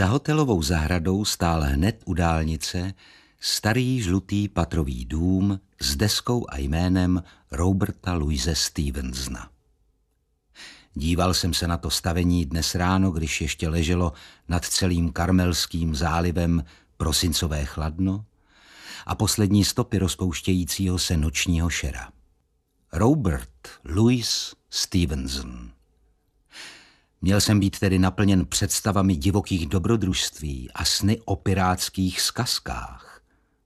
Za hotelovou zahradou stál hned u dálnice starý žlutý patrový dům s deskou a jménem Roberta Louise Stevensona. Díval jsem se na to stavení dnes ráno, když ještě leželo nad celým Karmelským zálivem prosincové chladno a poslední stopy rozpouštějícího se nočního šera. Robert Louis Stevenson. Měl jsem být tedy naplněn představami divokých dobrodružství a sny o pirátských zkazkách.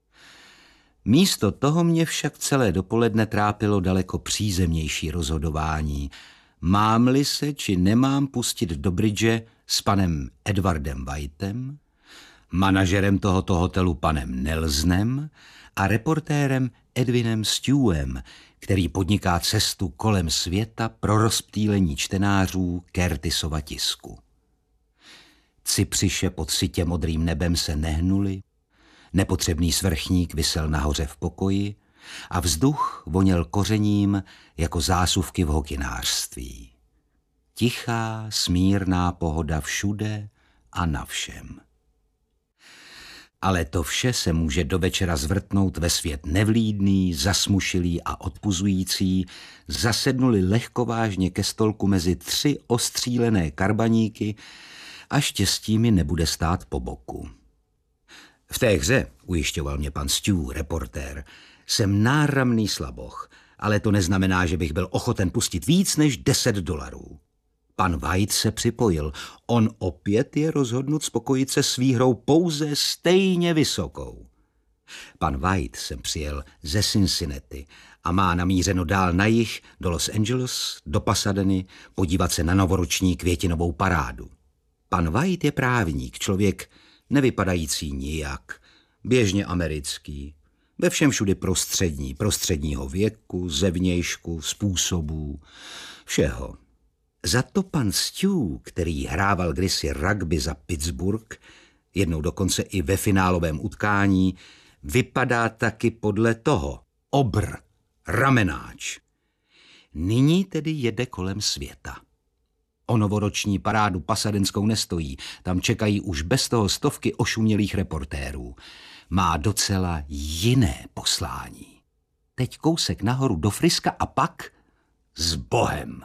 Místo toho mě však celé dopoledne trápilo daleko přízemnější rozhodování. Mám-li se či nemám pustit do bridge s panem Edwardem Whitem, manažerem tohoto hotelu panem Nelsonem a reportérem Edwinem Stewem, který podniká cestu kolem světa pro rozptýlení čtenářů Curtisova tisku. Cypřiše pod sytě modrým nebem se nehnuli, nepotřebný svrchník visel nahoře v pokoji a vzduch voněl kořením jako zásuvky v hokynářství. Tichá, smírná pohoda všude a na všem. Ale to vše se může do večera zvrtnout ve svět nevlídný, zasmušilý a odpuzující, zasednuli lehkovážně ke stolku mezi 3 ostřílené karbaníky a štěstí mi nebude stát po boku. V té hře, ujišťoval mě pan Stew, reportér, jsem náramný slaboch, ale to neznamená, že bych byl ochoten pustit víc než $10. Pan White se připojil. On opět je rozhodnut spokojit se s výhrou pouze stejně vysokou. Pan White sem přijel ze Cincinnati a má namířeno dál na jih do Los Angeles, do Pasadeny, podívat se na novoroční květinovou parádu. Pan White je právník, člověk nevypadající nijak, běžně americký, ve všem všudy prostředního věku, zevnějšku, způsobů, všeho. Za to pan Stew, který hrával kdysi rugby za Pittsburgh, jednou dokonce i ve finálovém utkání, vypadá taky podle toho. Obr, ramenáč. Nyní tedy jede kolem světa. O novoroční parádu pasadenskou nestojí, tam čekají už bez toho stovky ošumělých reportérů. Má docela jiné poslání. Teď kousek nahoru do Friska a pak s Bohem.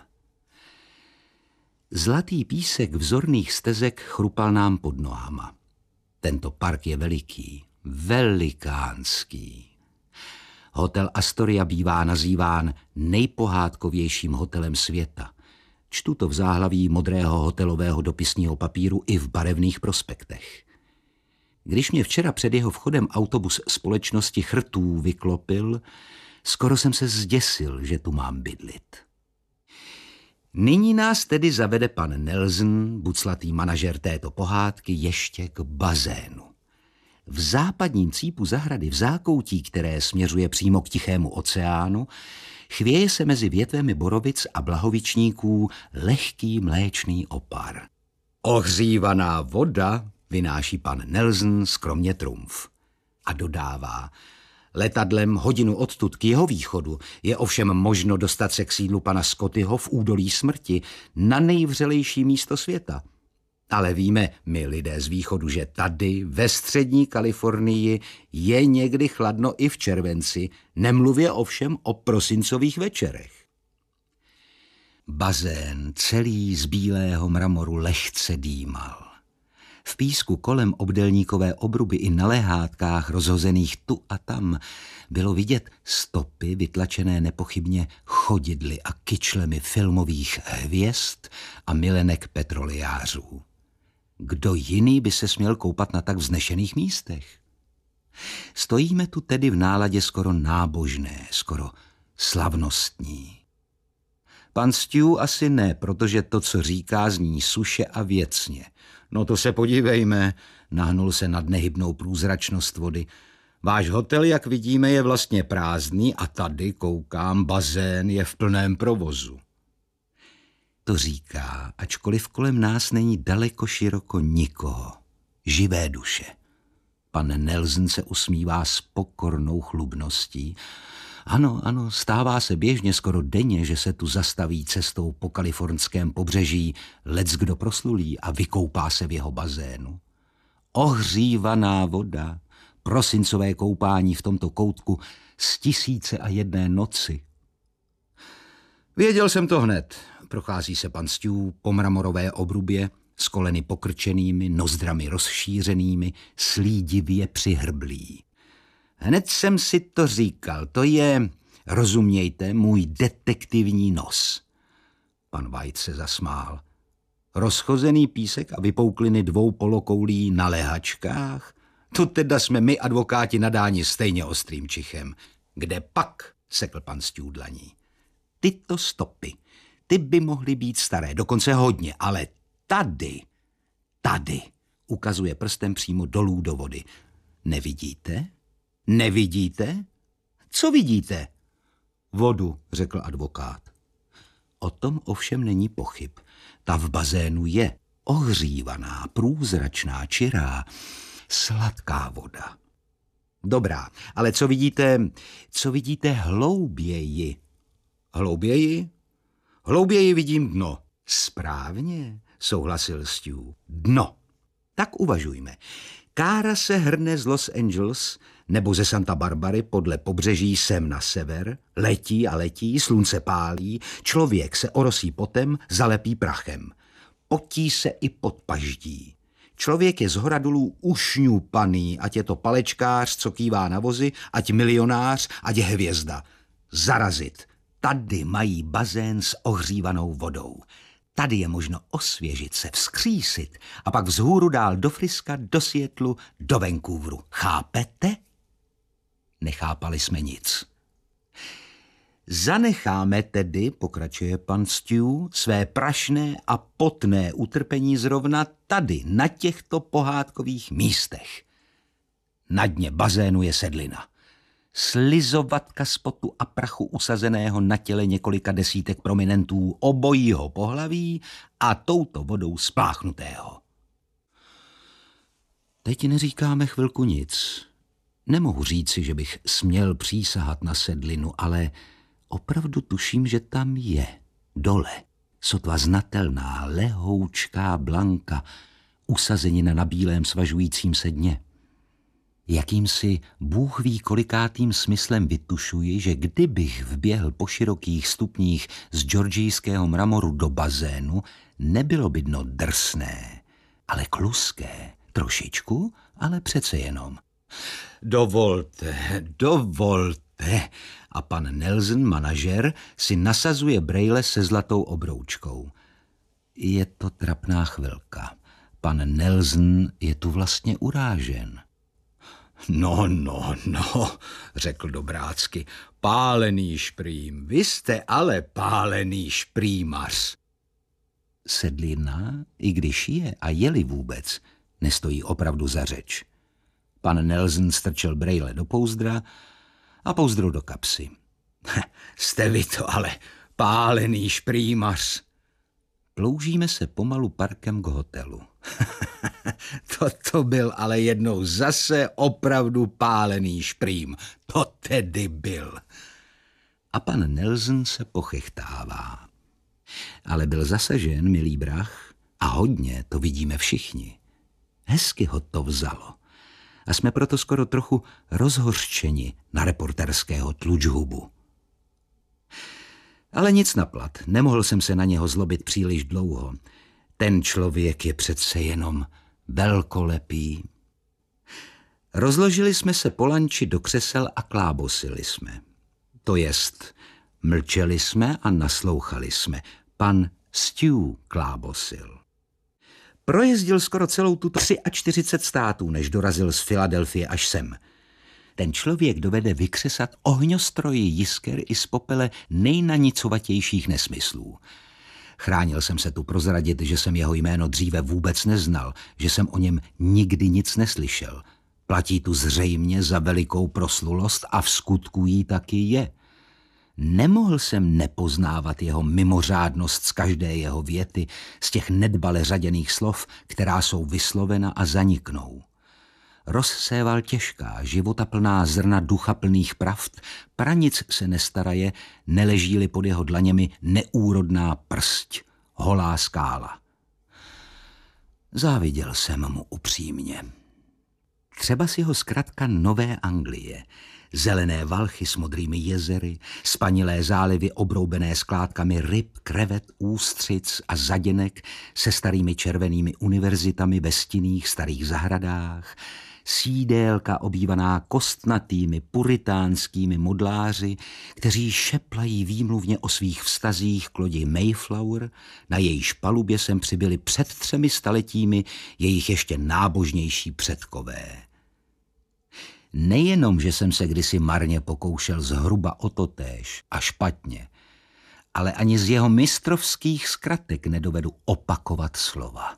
Zlatý písek vzorných stezek chrupal nám pod nohama. Tento park je veliký, velikánský. Hotel Astoria bývá nazýván nejpohádkovějším hotelem světa. Čtu to v záhlaví modrého hotelového dopisního papíru i v barevných prospektech. Když mě včera před jeho vchodem autobus společnosti Chrtů vyklopil, skoro jsem se zděsil, že tu mám bydlit. Nyní nás tedy zavede pan Nelson, buclatý manažer této pohádky, ještě k bazénu. V západním cípu zahrady, v zákoutí, které směřuje přímo k Tichému oceánu, chvěje se mezi větvemi borovic a blahovičníků lehký mléčný opar. Ohřívaná voda, vynáší pan Nelson skromně trumf. A dodává: letadlem hodinu odtud k jeho východu je ovšem možno dostat se k sídlu pana Scottyho v údolí smrti, na nejvřelejší místo světa. Ale víme my lidé z východu, že tady ve střední Kalifornii je někdy chladno i v červenci, nemluvě ovšem o prosincových večerech. Bazén celý z bílého mramoru lehce dýmal. V písku kolem obdélníkové obruby i na lehátkách rozhozených tu a tam bylo vidět stopy vytlačené nepochybně chodidly a kyčlemi filmových hvězd a milenek petroliářů. Kdo jiný by se směl koupat na tak vznešených místech? Stojíme tu tedy v náladě skoro nábožné, skoro slavnostní. Pan Stew asi ne, protože to, co říká, zní suše a věcně. No to se podívejme, nahnul se nad nehybnou průzračnost vody. Váš hotel, jak vidíme, je vlastně prázdný a tady, koukám, bazén je v plném provozu. To říká, ačkoliv kolem nás není daleko široko nikoho, živé duše. Pan Nelson se usmívá s pokornou chlubností. Ano, stává se běžně skoro denně, že se tu zastaví cestou po kalifornském pobřeží leckdo proslulý a vykoupá se v jeho bazénu. ohřívaná voda, prosincové koupání v tomto koutku z 1001 noci. Věděl jsem to hned, prochází se pan Stew po mramorové obrubě, s koleny pokrčenými, nozdrami rozšířenými, slídivě přihrblí. Hned jsem si to říkal, to je, rozumějte, můj detektivní nos. Pan White se zasmál. Rozchozený písek a vypoukliny 2 polokoulí na lehačkách? To teda jsme my, advokáti, nadáni stejně ostrým čichem. Kde pak, sekl pan Stew dlaní. Tyto stopy, ty by mohly být staré, dokonce hodně, ale tady, ukazuje prstem přímo dolů do vody. Nevidíte? Nevidíte? Co vidíte? Vodu, řekl advokát. O tom ovšem není pochyb. Ta v bazénu je ohřívaná, průzračná, čirá, sladká voda. Dobrá, ale co vidíte hlouběji? Hlouběji? Hlouběji vidím dno. Správně, souhlasil Stew. Dno. Tak uvažujme. Kára se hrne z Los Angeles nebo ze Santa Barbary podle pobřeží sem na sever, letí a letí, slunce pálí, člověk se orosí potem, zalepí prachem. Potí se i pod paždí. Člověk je zhora dolů ušňupaný, ať je to palečkář, co kývá na vozy, ať milionář, ať je hvězda. Zarazit. Tady mají bazén s ohřívanou vodou. Tady je možno osvěžit se, vzkřísit a pak vzhůru dál do Friska, do Seattlu, do Vancouveru. Chápete? Nechápali jsme nic. Zanecháme tedy, pokračuje pan Stew, své prašné a potné utrpení zrovna tady, na těchto pohádkových místech. Na dně bazénu je sedlina. Slizovatka z potu a prachu usazeného na těle několika desítek prominentů obojího pohlaví a touto vodou spláchnutého. Teď neříkáme chvilku nic. Nemohu říci, že bych směl přísahat na sedlinu, ale opravdu tuším, že tam je, dole, sotva znatelná, lehoučká blanka, usazenina na bílém svažujícím se dně. Jakýmsi Bůh ví kolikátým smyslem vytušuji, že kdybych vběhl po širokých stupních z georgijského mramoru do bazénu, nebylo by dno drsné, ale kluské, trošičku, ale přece jenom. Dovolte. A pan Nelson, manažer, si nasazuje brejle se zlatou obroučkou. Je to trapná chvilka. Pan Nelson je tu vlastně urážen. No, řekl dobrácky, pálený šprým, vy jste ale pálený šprýmař. Sedlina, i když je a je-li vůbec, nestojí opravdu za řeč. Pan Nelson strčil brejle do pouzdra a pouzdro do kapsy. Jste vy to ale pálený šprýmař. Ploužíme se pomalu parkem k hotelu. To byl ale jednou zase opravdu pálený šprým. To tedy byl. A pan Nelson se pochechtává. Ale byl zasažen, milý brach, a hodně, to vidíme všichni. Hezky ho to vzalo. A jsme proto skoro trochu rozhořčeni na reporterského tlučhubu. Ale nic naplat, nemohl jsem se na něho zlobit příliš dlouho. Ten člověk je přece jenom velkolepý. Rozložili jsme se po lanči do křesel a klábosili jsme. To jest, mlčeli jsme a naslouchali jsme. Pan Stew klábosil. Projezdil skoro celou tuto 43 států, než dorazil z Filadelfie až sem. Ten člověk dovede vykřesat ohňostroji jisker i z popele nejnanicovatějších nesmyslů. Chránil jsem se tu prozradit, že jsem jeho jméno dříve vůbec neznal, že jsem o něm nikdy nic neslyšel. Platí tu zřejmě za velikou proslulost a v skutku jí taky je. Nemohl jsem nepoznávat jeho mimořádnost z každé jeho věty, z těch nedbale řaděných slov, která jsou vyslovena a zaniknou. Rozséval těžká, životaplná zrna duchaplných pravd, pranic se nestaraje, neleží-li pod jeho dlaněmi neúrodná prst, holá skála. Záviděl jsem mu upřímně. Třeba si ho zkratka Nové Anglie. Zelené valchy s modrými jezery, spanilé zálivy obroubené skládkami ryb, krevet, ústřic a zaděnek se starými červenými univerzitami ve stinných starých zahradách, sídélka obývaná kostnatými puritánskými modláři, kteří šeplají výmluvně o svých vztazích k lodi Mayflower, na jejíž palubě sem přibyli před 3 staletími jejich ještě nábožnější předkové. Nejenom, že jsem se kdysi marně pokoušel zhruba o totéž a špatně, ale ani z jeho mistrovských zkratek nedovedu opakovat slova.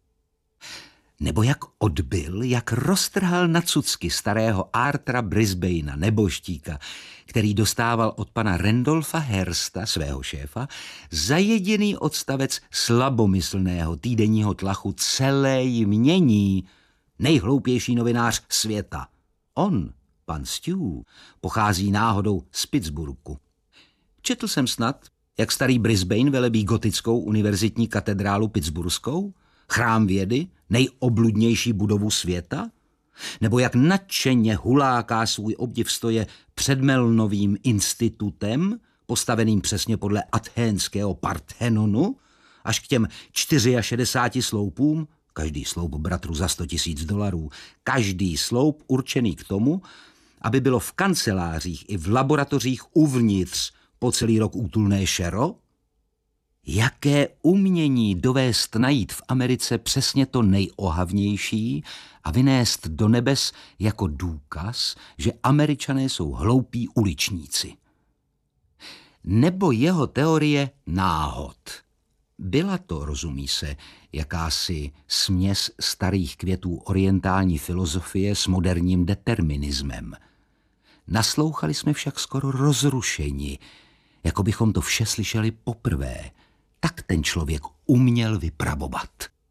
Nebo jak odbyl, jak roztrhal na cucky starého Arthura Brisbanea, nebožtíka, který dostával od pana Randolpha Hearsta, svého šéfa, za jediný odstavec slabomyslného týdenního tlachu celé jmění, nejhloupější novinář světa. On, pan Stew, pochází náhodou z Pittsburghu. Četl jsem snad, jak starý Brisbane velebí gotickou univerzitní katedrálu pittsburghskou, chrám vědy, nejobludnější budovu světa, nebo jak nadšeně huláká svůj obdiv stoje před Melnovým institutem, postaveným přesně podle athénského Parthenonu, až k těm 64 sloupům, každý sloup bratru za $100,000, každý sloup určený k tomu, aby bylo v kancelářích i v laboratořích uvnitř po celý rok útulné šero? Jaké umění dovést najít v Americe přesně to nejohavnější a vynést do nebes jako důkaz, že Američané jsou hloupí uličníci. Nebo jeho teorie náhod. Byla to, rozumí se, jakási směs starých květů orientální filozofie s moderním determinismem. Naslouchali jsme však skoro rozrušeni, jako bychom to vše slyšeli poprvé. Tak ten člověk uměl vypravovat.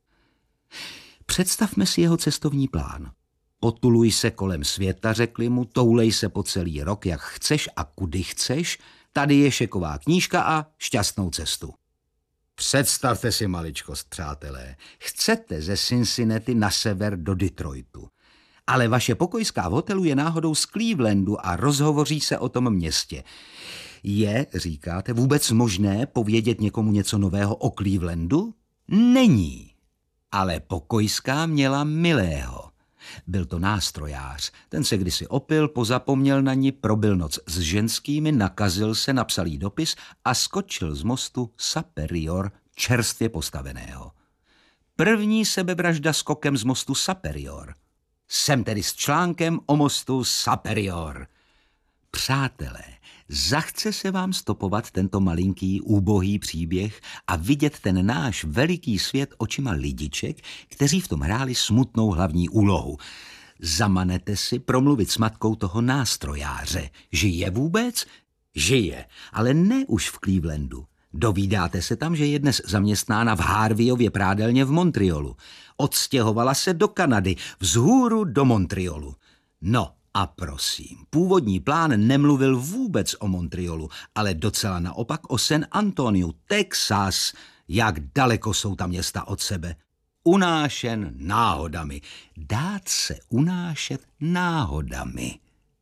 Představme si jeho cestovní plán. Potuluj se kolem světa, řekli mu, toulej se po celý rok, jak chceš a kudy chceš, tady je šeková knížka a šťastnou cestu. Představte si maličkost, přátelé. Chcete ze Cincinnati na sever do Detroitu. Ale vaše pokojská v hotelu je náhodou z Clevelandu a rozhovoří se o tom městě. Je, říkáte, vůbec možné povědět někomu něco nového o Clevelandu? Není. Ale pokojská měla milého. Byl to nástrojář. Ten se kdysi opil, pozapomněl na ni, probyl noc s ženskými, nakazil se, napsal jí dopis a skočil z mostu Superior, čerstvě postaveného. První sebevražda skokem z mostu Superior. Jsem tedy s článkem o mostu Superior. Přátelé, zachce se vám stopovat tento malinký, úbohý příběh a vidět ten náš veliký svět očima lidiček, kteří v tom hráli smutnou hlavní úlohu. Zamanete si promluvit s matkou toho nástrojáře. Žije vůbec? Žije, ale ne už v Clevelandu. Dovídáte se tam, že je dnes zaměstnána v Harveyově prádelně v Montrealu. Odstěhovala se do Kanady, vzhůru do Montrealu. No, a prosím, původní plán nemluvil vůbec o Montrealu, ale docela naopak o San Antoniu, Texas. Jak daleko jsou ta města od sebe? Unášen náhodami. Dát se unášet náhodami.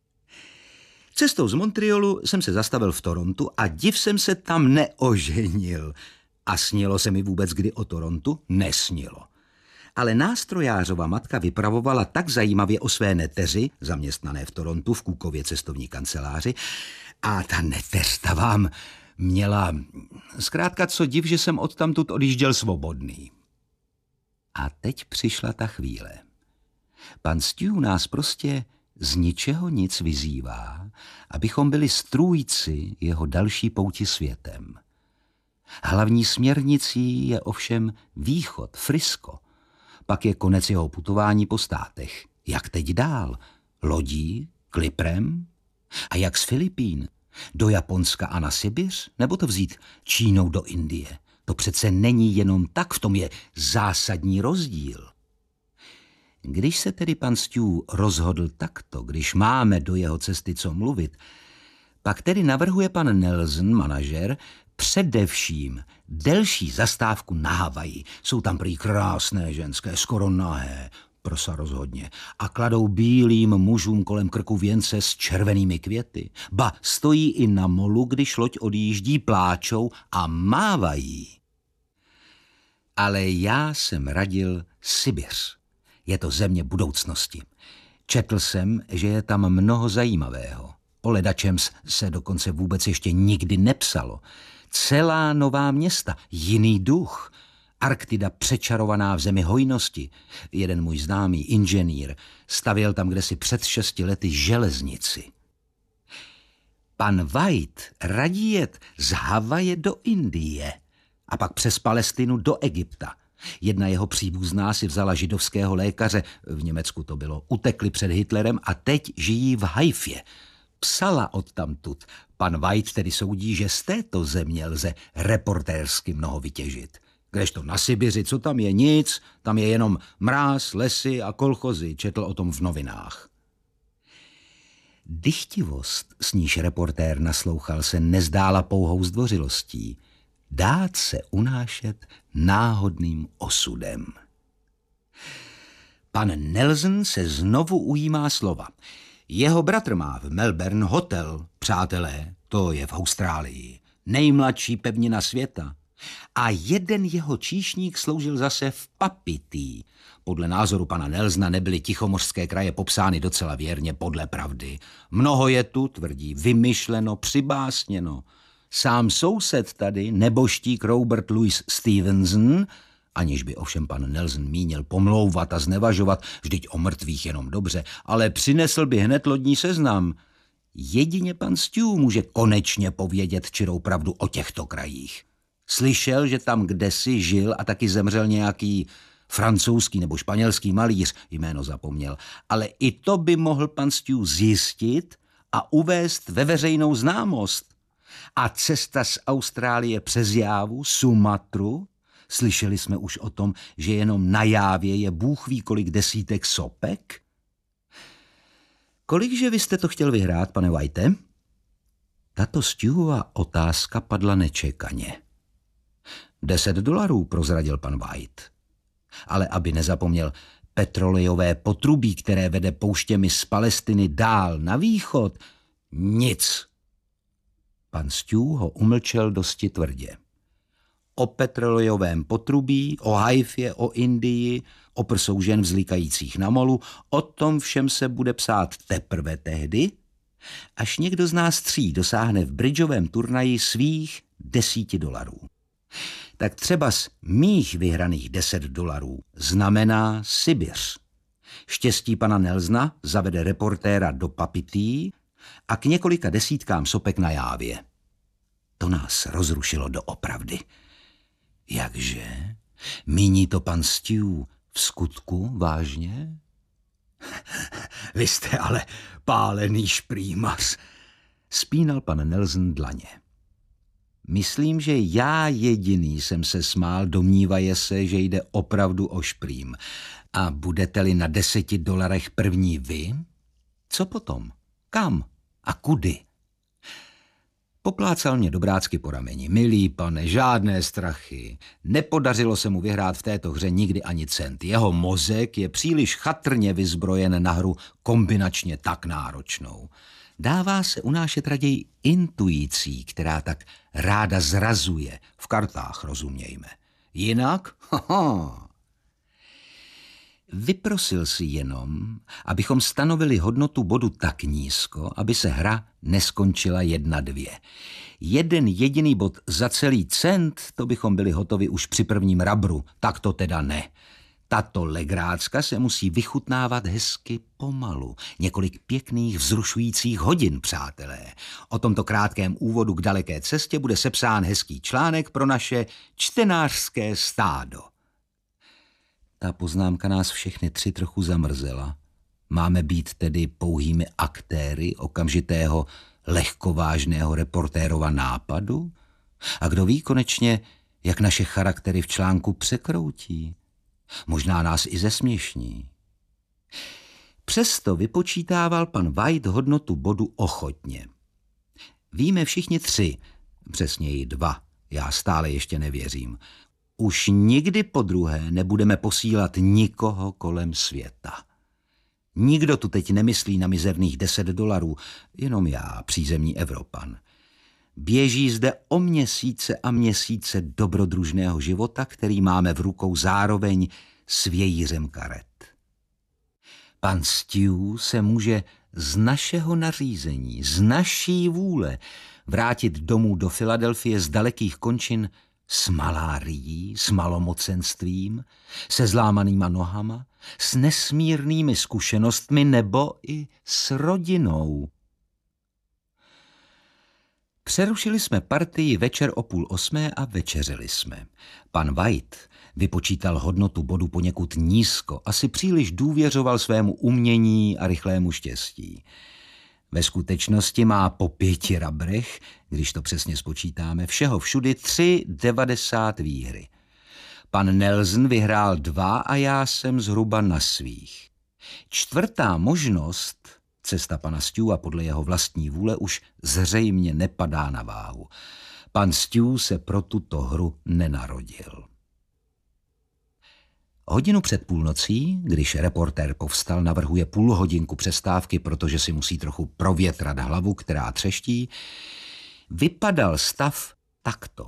Cestou z Montrealu jsem se zastavil v Torontu a div jsem se tam neoženil. A snilo se mi vůbec kdy o Torontu? Nesnilo. Ale nástrojářova matka vypravovala tak zajímavě o své neteři, zaměstnané v Torontu v Cookově cestovní kanceláři, a ta neteř ta vám měla... Zkrátka, co div, že jsem odtamtud odjížděl svobodný. A teď přišla ta chvíle. Pan Stew nás prostě z ničeho nic vyzývá, abychom byli strůjci jeho další pouti světem. Hlavní směrnicí je ovšem východ, Frisko. Pak je konec jeho putování po státech. Jak teď dál? Lodí? Kliprem? A jak z Filipín? Do Japonska a na Sibiř? Nebo to vzít Čínou do Indie? To přece není jenom tak, v tom je zásadní rozdíl. Když se tedy pan Stew rozhodl takto, když máme do jeho cesty co mluvit, pak tedy navrhuje pan Nelson, manažer, především delší zastávku na Havaji. Jsou tam prý krásné ženské, skoro nahé, prsa rozhodně. A kladou bílým mužům kolem krku věnce s červenými květy. Ba, stojí i na molu, když loď odjíždí, pláčou a mávají. Ale já jsem radil Sibiř. Je to země budoucnosti. Četl jsem, že je tam mnoho zajímavého. O ledačems se dokonce vůbec ještě nikdy nepsalo. Celá nová města, jiný duch. Arktida přečarovaná v zemi hojnosti. Jeden můj známý inženýr stavěl tam kdesi před 6 lety železnici. Pan White radí jet z Havaje do Indie a pak přes Palestinu do Egypta. Jedna jeho příbuzná si vzala židovského lékaře, v Německu to bylo, utekli před Hitlerem a teď žijí v Haifě. Psala odtamtud. Pan White tedy soudí, že z této země lze reportérsky mnoho vytěžit. Kdežto na Sibiři, co tam je? Nic, tam je jenom mráz, lesy a kolchozy, četl o tom v novinách. Dychtivost, s níž reportér naslouchal, se nezdála pouhou zdvořilostí. Dát se unášet náhodným osudem. Pan Nelson se znovu ujímá slova. Jeho bratr má v Melbourne hotel, přátelé, to je v Austrálii, nejmladší pevnina světa. A jeden jeho číšník sloužil zase v Papitý. Podle názoru pana Nelsona nebyly tichomořské kraje popsány docela věrně podle pravdy. Mnoho je tu, tvrdí, vymyšleno, přibásněno. Sám soused tady, neboštík Robert Louis Stevenson, aniž by ovšem pan Nelson mínil pomlouvat a znevažovat, vždyť o mrtvých jenom dobře, ale přinesl by hned lodní seznam. Jedině pan Stew může konečně povědět čirou pravdu o těchto krajích. Slyšel, že tam kdesi žil a taky zemřel nějaký francouzský nebo španělský malíř, jméno zapomněl, ale i to by mohl pan Stew zjistit a uvést ve veřejnou známost. A cesta z Austrálie přes Jávu, Sumatru, slyšeli jsme už o tom, že jenom na Jávě je bůh ví kolik desítek sopek? Kolikže vy jste to chtěl vyhrát, pane White? Tato Stewova otázka padla nečekaně. $10, prozradil pan White. Ale aby nezapomněl, petrolejové potrubí, které vede pouštěmi z Palestiny dál na východ, nic. Pan Stew ho umlčel dosti tvrdě. O petrolejovém potrubí, o Haifě, o Indii, o prsou žen vzlíkajících na molu, o tom všem se bude psát teprve tehdy, až někdo z nás 3 dosáhne v bridžovém turnaji svých $10. Tak třeba z mých vyhraných $10 znamená Sibiř. Štěstí pana Nelsona zavede reportéra do Papitý a k několika desítkám sopek na Jávě. To nás rozrušilo doopravdy. Jakže? Míní to pan Stew v skutku vážně? Vy jste ale pálený šprýmař, spínal pan Nelson dlaně. Myslím, že já jediný jsem se smál, domnívaje se, že jde opravdu o šprým. A budete-li na $10 první vy? Co potom? Kam? A kudy? Poplácal mě dobrácky po rameni. Milý pane, žádné strachy. Nepodařilo se mu vyhrát v této hře nikdy ani cent. Jeho mozek je příliš chatrně vyzbrojen na hru kombinačně tak náročnou. Dává se unášet raději intuicí, která tak ráda zrazuje. V kartách, rozumějme. Jinak? Vyprosil si jenom, abychom stanovili hodnotu bodu tak nízko, aby se hra neskončila 1-2. Jeden jediný bod za celý cent, to bychom byli hotovi už při prvním rabru, tak to teda ne. Tato legrácka se musí vychutnávat hezky pomalu. Několik pěkných vzrušujících hodin, přátelé. O tomto krátkém úvodu k daleké cestě bude sepsán hezký článek pro naše čtenářské stádo. Ta poznámka nás všechny 3 trochu zamrzela. Máme být tedy pouhými aktéry okamžitého lehkovážného reportérova nápadu? A kdo ví konečně, jak naše charaktery v článku překroutí? Možná nás i zesměšní. Přesto vypočítával pan White hodnotu bodu ochotně. Víme všichni 3, přesněji 2, já stále ještě nevěřím. Už nikdy podruhé nebudeme posílat nikoho kolem světa. Nikdo tu teď nemyslí na mizerných $10, jenom já, přízemní Evropan. Běží zde o měsíce a měsíce dobrodružného života, který máme v rukou zároveň s vějířem karet. Pan Stew se může z našeho nařízení, z naší vůle vrátit domů do Filadelfie z dalekých končin s malárií, s malomocenstvím, se zlámanýma nohama, s nesmírnými zkušenostmi nebo i s rodinou. Přerušili jsme partii večer o 7:30 a večeřili jsme. Pan White vypočítal hodnotu bodu poněkud nízko, asi příliš důvěřoval svému umění a rychlému štěstí. Ve skutečnosti má po 5 rabrech, když to přesně spočítáme, všeho všudy 3,90 výhry. Pan Nelson vyhrál 2 a já jsem zhruba na svých. 4. možnost, cesta pana Stewa podle jeho vlastní vůle, už zřejmě nepadá na váhu. Pan Stew se pro tuto hru nenarodil. Hodinu před půlnocí, když reportér povstal, navrhuje půlhodinku přestávky, protože si musí trochu provětrat hlavu, která třeští, vypadal stav takto.